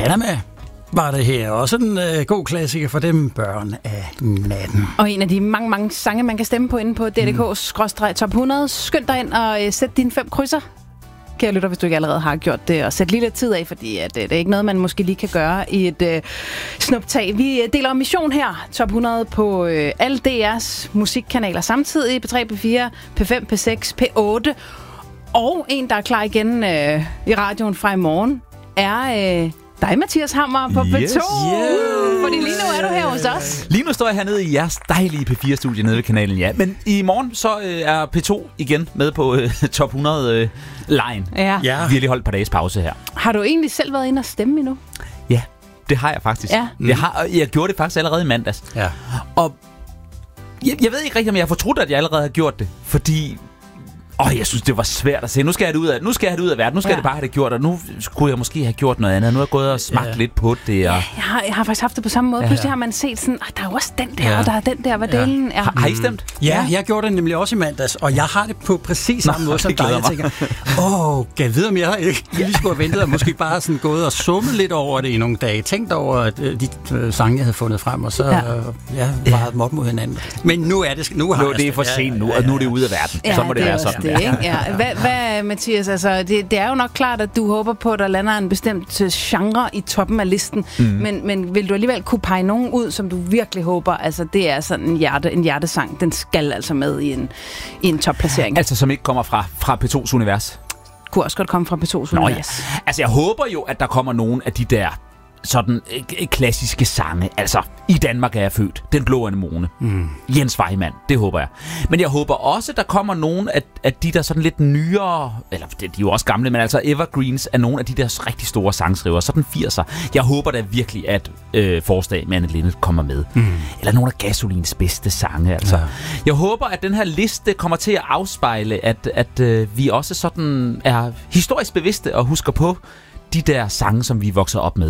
Panama var det her. Også en god klassiker for dem, børn af natten. Og en af de mange, mange sange, man kan stemme på inde på DDK/Top 100. Skynd dig ind og sæt dine 5 krydser. Kære lytter, hvis du ikke allerede har gjort det, og sæt lige lidt tid af, fordi at, det er ikke noget, man måske lige kan gøre i et snuptag. Vi deler mission her, Top 100 på alle DR's musikkanaler samtidig, P3, P4, P5, P6, P8. Og en, der er klar igen i radioen fra i morgen, er dig, Mathias Hammer, på P2. Yes. Fordi lige nu er du her hos os. Lige nu står jeg hernede i jeres dejlige P4-studie nede ved kanalen, ja. Men i morgen så er P2 igen med på Top 100-lejen. Ja. Vi har lige holdt et par dages pause her. Har du egentlig selv været inde og stemme endnu? Ja, det har jeg faktisk. Ja. Jeg gjorde det faktisk allerede i mandags. Ja. Og jeg ved ikke rigtig, om jeg har fortrudt, at jeg allerede har gjort det. Fordi jeg synes, det var svært at se. Nu skal jeg have det ud af verden. Nu skal jeg det bare have det gjort. Og nu skulle jeg måske have gjort noget andet. Nu har jeg gået og smagt lidt på det. Og Jeg har faktisk haft det på samme måde. Pludselig har man set sådan, der er jo også den der, og der er den der. Hvad delen er. Har I stemt? Ja, jeg gjorde det nemlig også i mandags, og jeg har det på præcis samme måde som dig. Jeg tænker, kan jeg vide, om jeg ikke lige skulle have ventet, og måske bare sådan gået og summet lidt over det i nogle dage. Tænkt over de sange, jeg havde fundet frem, og så varede dem op mod hinanden. Men nu er det det er for sent nu, og nu er det ude af verden. Så må det være sådan. Det, ikke? Ja. Hvad, Mathias, altså, det er jo nok klart, at du håber på, at der lander en bestemt genre i toppen af listen, men vil du alligevel kunne pege nogen ud, som du virkelig håber, altså det er sådan en hjertesang, den skal altså med i en topplacering. Altså som ikke kommer fra P2's univers? Kunne også godt komme fra P2's univers. Ja. Altså jeg håber jo, at der kommer nogen af de der sådan klassiske sange. Altså, i Danmark er jeg født. Den blå anemone. Jens Vejmand. Det håber jeg. Men jeg håber også, at der kommer nogen af de der sådan lidt nyere, eller de er jo også gamle, men altså evergreens af nogle af de der rigtig store sangskrivere. Sådan 80'er. Jeg håber da virkelig, at Forslag med Anne Linnet kommer med. Eller nogle af Gasolins bedste sange. Altså. Jeg håber, at den her liste kommer til at afspejle, at vi også sådan er historisk bevidste og husker på de der sange, som vi vokser op med.